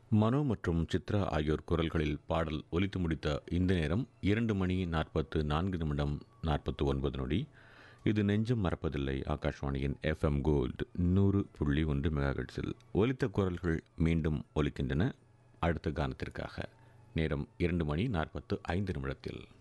மனோ மற்றும் சித்ரா ஆகியோர் குரல்களில் பாடல் ஒலித்து முடித்த இந்த நேரம் 2 மணி 44 நிமிடம் 49 நொடி. இது நெஞ்சம் மறப்பதில்லை. ஆகாஷ்வாணியின் FM கோல்டு 100.1 மெகாஹெர்ட்ஸில் ஒலித்த குரல்கள் மீண்டும் ஒலிக்கின்றன. அடுத்த கானத்திற்காக நேரம் 2 மணி 45 நிமிடத்தில்